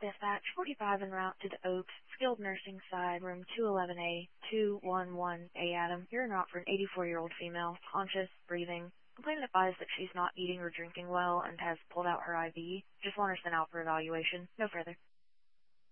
Dispatch 45 en route to the Oaks, skilled nursing side, room 211A, 211A Adam. You're en route for an 84-year-old female, conscious, breathing. Complainant advised that she's not eating or drinking well and has pulled out her IV. Just want her sent out for evaluation. No further.